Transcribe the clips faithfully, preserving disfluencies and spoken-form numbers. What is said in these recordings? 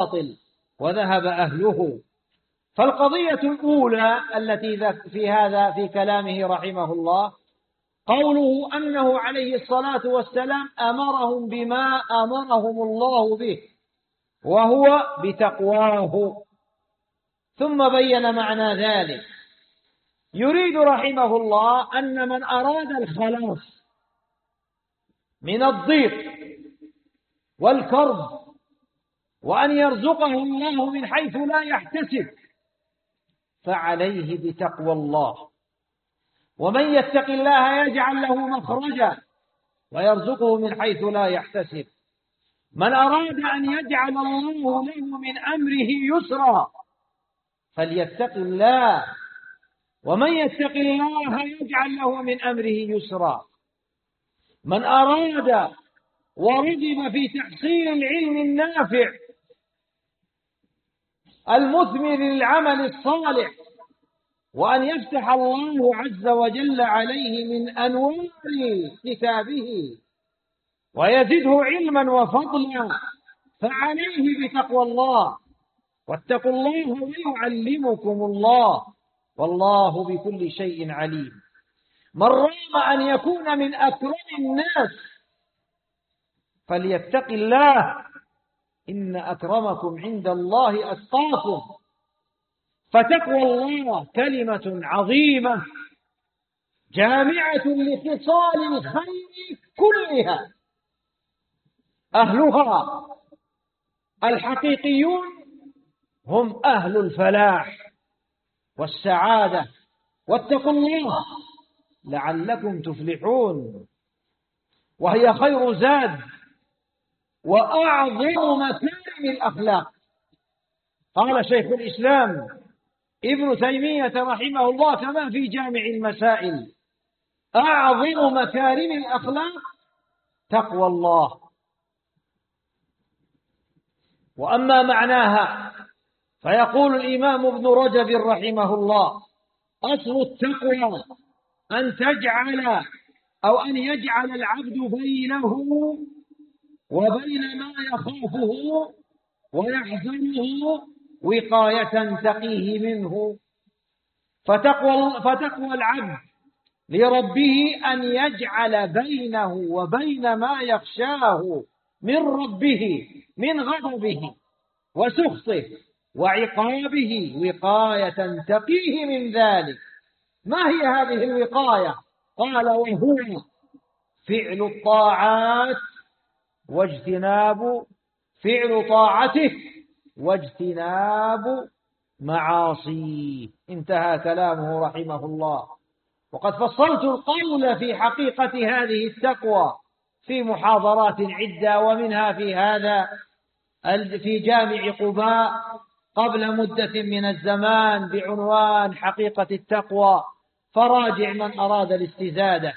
باطل وذهب أهله. فالقضية الأولى التي في هذا في كلامه رحمه الله قوله أنه عليه الصلاة والسلام أمرهم بما أمرهم الله به وهو بتقواه، ثم بين معنى ذلك. يريد رحمه الله أن من أراد الخلاص من الضيق والكرب وأن يرزقه الله من حيث لا يحتسب فعليه بتقوى الله، ومن يتق الله يجعل له مخرجا ويرزقه من حيث لا يحتسب. من أراد أن يجعل الله له من أمره يسرا فليتق الله، ومن يتق الله يجعل له من أمره يسرا. من أراد ورغب في تحصيل العلم النافع المثمر للعمل الصالح وأن يفتح الله عز وجل عليه من أنوار كتابه ويزده علما وفضلا فعليه بتقوى الله، واتقوا الله ويعلمكم الله والله بكل شيء عليم. من رام أن يكون من أكرم الناس فليتق الله إن أكرمكم عند الله أتقاكم. فتقوى الله كلمة عظيمة جامعة لخصال الخير كلها، أهلها الحقيقيون هم أهل الفلاح والسعادة. واتقوا الله لعلكم تفلحون، وهي خير زاد وأعظم مكارم الأخلاق. قال شيخ الإسلام ابن تيمية رحمه الله كما في جامع المسائل: أعظم مكارم الأخلاق تقوى الله. وأما معناها فيقول الإمام ابن رجب رحمه الله: أصل التقوى أن تجعل أو أن يجعل العبد بينه وبين ما يخافه ويحزنه وقاية تقيه منه. فتقوى, فتقوى العبد لربه أن يجعل بينه وبين ما يخشاه من ربه من غضبه وسخطه وعقابه وقاية تقيه من ذلك. ما هي هذه الوقاية؟ قال: وهو فعل الطاعات واجتناب فعل طاعته واجتناب معاصيه. انتهى كلامه رحمه الله. وقد فصلت القول في حقيقة هذه التقوى في محاضرات عدة، ومنها في هذا في جامع قباء قبل مدة من الزمان بعنوان حقيقة التقوى، فراجع من أراد الاستزادة.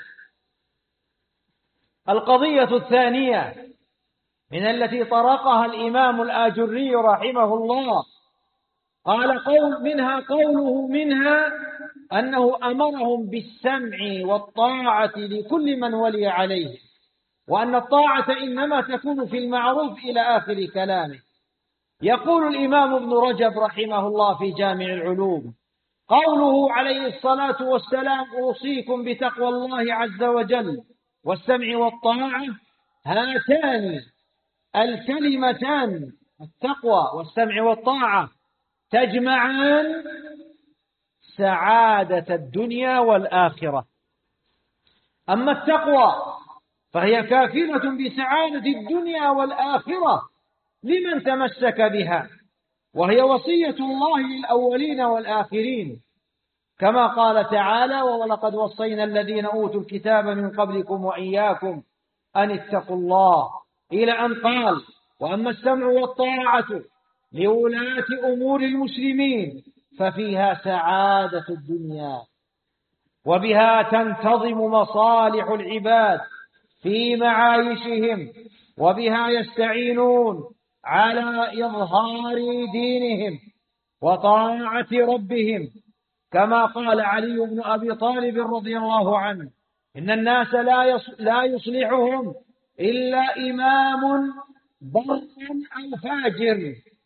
القضية الثانية من التي طرقها الإمام الآجري رحمه الله قال قول منها قوله منها أنه أمرهم بالسمع والطاعة لكل من ولي عليه، وأن الطاعة إنما تكون في المعروف إلى آخر كلامه. يقول الإمام ابن رجب رحمه الله في جامع العلوم: قوله عليه الصلاة والسلام: أوصيكم بتقوى الله عز وجل والسمع والطاعة، هاتان الكلمتان التقوى والسمع والطاعة تجمعان سعادة الدنيا والآخرة. أما التقوى فهي كافلة بسعادة الدنيا والآخرة لمن تمسك بها، وهي وصية الله للأولين والآخرين، كما قال تعالى: ولقد وصينا الذين أوتوا الكتاب من قبلكم وإياكم أن اتقوا الله، إلى أن قال: وأما السمع والطاعة لولاة أمور المسلمين ففيها سعادة الدنيا، وبها تنتظم مصالح العباد في معايشهم، وبها يستعينون على إظهار دينهم وطاعة ربهم، كما قال علي بن أبي طالب رضي الله عنه: إن الناس لا يصلحهم إلا إمام بر أو فاجر،